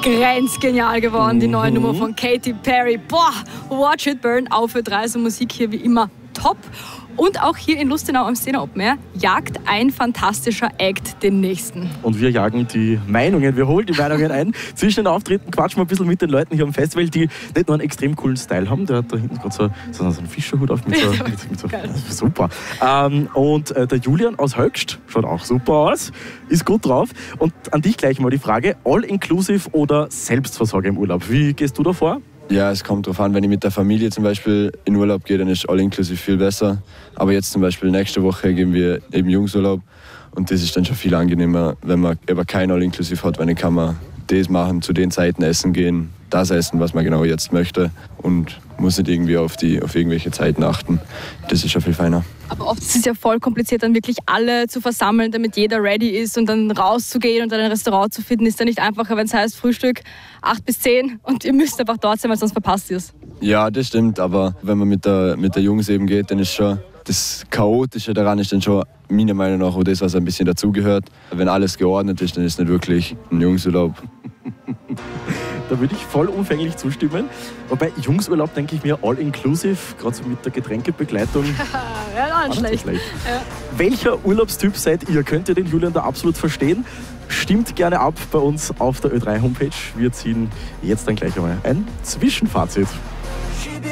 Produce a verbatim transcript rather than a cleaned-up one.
grenzgenial geworden, die neue Mhm. Nummer von Katy Perry. Boah, Watch It Burn auf Ö drei, also Musik hier wie immer top. Und auch hier in Lustenau am Stena Open Air jagt ein fantastischer Act den nächsten. Und wir jagen die Meinungen, wir holen die Meinungen ein. Zwischen den Auftritten quatschen wir ein bisschen mit den Leuten hier am Festival, die nicht nur einen extrem coolen Style haben, der hat da hinten gerade so, so, so einen Fischerhut auf mit so, mit, mit so super. Ähm, und äh, der Julian aus Höchst schaut auch super aus, ist gut drauf. Und an dich gleich mal die Frage, All-Inclusive oder Selbstversorger im Urlaub? Wie gehst du da vor? Ja, es kommt drauf an, wenn ich mit der Familie zum Beispiel in Urlaub gehe, dann ist All-Inclusive viel besser. Aber jetzt zum Beispiel nächste Woche gehen wir eben Jungsurlaub und das ist dann schon viel angenehmer, wenn man aber kein All-Inclusive hat, weil dann kann man das machen, zu den Zeiten essen gehen, das essen, was man genau jetzt möchte und muss nicht irgendwie auf, die, auf irgendwelche Zeiten achten. Das ist schon viel feiner. Aber oft ist es ja voll kompliziert, dann wirklich alle zu versammeln, damit jeder ready ist und dann rauszugehen und dann ein Restaurant zu finden, ist ja nicht einfacher, wenn es heißt Frühstück acht bis zehn und ihr müsst einfach dort sein, weil sonst verpasst ihr es. Ja, das stimmt, aber wenn man mit der, mit der Jungs eben geht, dann ist schon das Chaotische daran ist dann schon meiner Meinung nach auch das, was ein bisschen dazugehört. Wenn alles geordnet ist, dann ist es nicht wirklich ein Jungsurlaub. Da würde ich vollumfänglich zustimmen. Wobei Jungsurlaub denke ich mir all-inclusive, gerade so mit der Getränkebegleitung. Ja, nicht schlecht. So schlecht. Ja. Welcher Urlaubstyp seid ihr? Könnt ihr den Julian da absolut verstehen? Stimmt gerne ab bei uns auf der Ö drei Homepage. Wir ziehen jetzt dann gleich einmal ein Zwischenfazit.